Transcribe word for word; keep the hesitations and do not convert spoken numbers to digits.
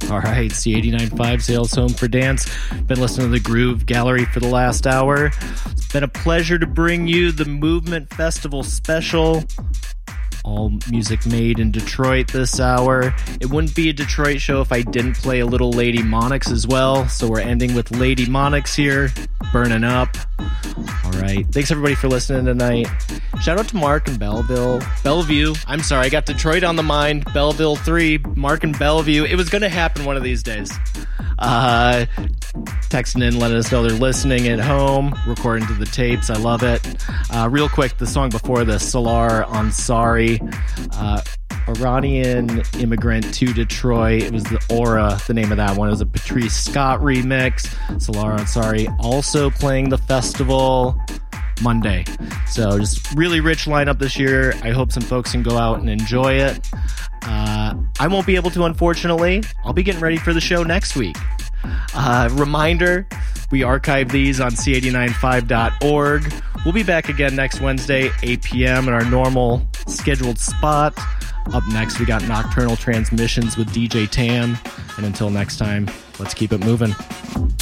All right, C eighty-nine point five, Sales Home for Dance. Been listening to the Groove Gallery for the last hour. It's been a pleasure to bring you the Movement Festival special. All music made in Detroit this hour. It wouldn't be a Detroit show if I didn't play a little Lady Monix as well. So we're ending with Lady Monix here, Burning Up. All right. Thanks everybody for listening tonight. Shout out to Mark and Belleville. Bellevue. I'm sorry, I got Detroit on the mind. Belleville three. Mark and Bellevue. It was going to happen one of these days. Uh, texting in, letting us know they're listening at home, recording to the tapes. I love it. Uh, real quick, the song before this, Salar Ansari, uh, Iranian immigrant to Detroit. It was the Aura, the name of that one. It was a Patrice Scott remix. Salar Ansari also playing the festival Monday. So just really rich lineup this year. I hope some folks can go out and enjoy it. Uh, I won't be able to, unfortunately. I'll be getting ready for the show next week. Uh, reminder, we archive these on C eighty-nine point five dot org. We'll be back again next Wednesday, eight p.m. in our normal scheduled spot. Up next, we got Nocturnal Transmissions with D J Tam. And until next time, let's keep it moving.